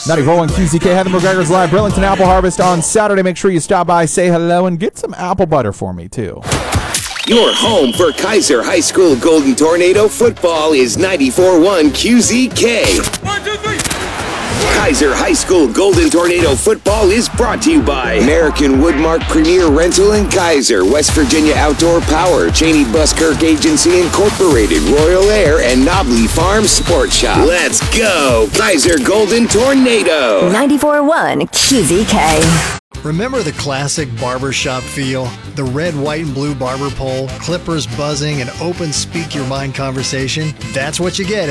94.1 QZK, Heather McGregor's Live, Burlington Apple Harvest on Saturday. Make sure you stop by, say hello, and get some apple butter for me, too. Your home for Kaiser High School Golden Tornado football is 94.1 QZK. 1, 2, 3. Kaiser High School Golden Tornado football is brought to you by American Woodmark Premier Rental and Kaiser, West Virginia Outdoor Power, Cheney Buskirk Agency Incorporated, Royal Air, and Nobley Farm Sports Shop. Let's go, Kaiser Golden Tornado. 94.1 QZK. Remember the classic barbershop feel? The red, white, and blue barber pole, clippers buzzing, and open speak your mind conversation? That's what you get